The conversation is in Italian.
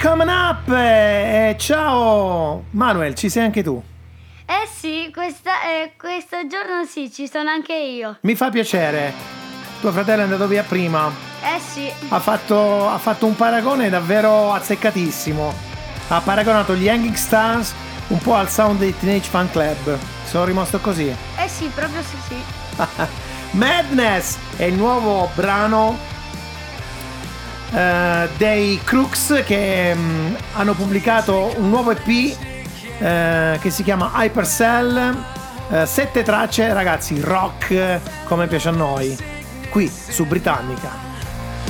coming up! Ciao Manuel, ci sei anche tu? Eh sì, questo giorno sì, ci sono anche io. Mi fa piacere. Tuo fratello è andato via prima. Eh sì. Ha fatto un paragone davvero azzeccatissimo. Ha paragonato gli Hanging Stars un po' al sound dei Teenage Fan Club. Sono rimasto così. Eh sì, proprio sì. Madness è il nuovo brano dei Crooks che hanno pubblicato un nuovo EP che si chiama Hypercell. 7 tracce, ragazzi, rock come piace a noi, qui su Britannica.